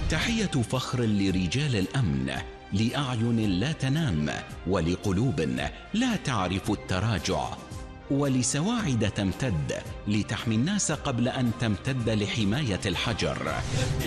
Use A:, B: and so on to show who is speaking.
A: تحية فخر لرجال الأمن، لأعين لا تنام ولقلوب لا تعرف التراجع، ولسواعد تمتد لتحمي الناس قبل أن تمتد لحماية الحجر.